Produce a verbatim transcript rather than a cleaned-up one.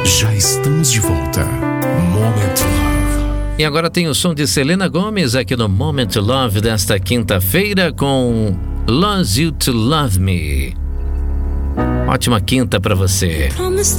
Já estamos de volta. Moment Love. E agora tem o som de Selena Gomez aqui no Moment Love desta quinta-feira com Loves You to Love Me. Ótima quinta pra você. Promise